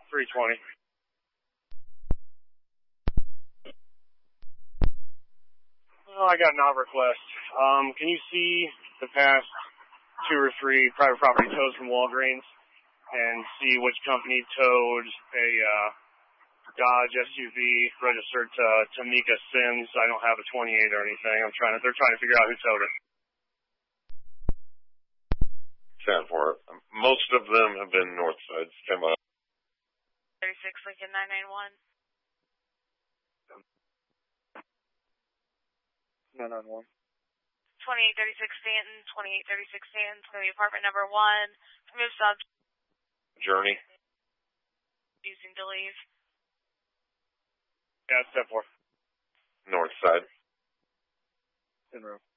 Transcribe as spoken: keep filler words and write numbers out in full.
three twenty. Oh, I got an out request. Um, can you see the past two or three private property tows from Walgreens and see which company towed a uh, Dodge S U V registered to Tamika Sims? I don't have a twenty-eight or anything. I'm trying to. They're trying to figure out who towed it. Stand for it. Most of them have been north side. Stand by. thirty-six Lincoln nine nine one. nine nine one. twenty-eight thirty-six Stanton, twenty-eight thirty-six Stanton, it's going to be apartment number one. Move sub. Journey. Using to leave. Yeah, step four. North side. In room.